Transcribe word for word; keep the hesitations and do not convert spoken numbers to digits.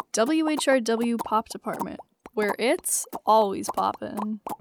W H R W Pop Department, where it's always poppin'.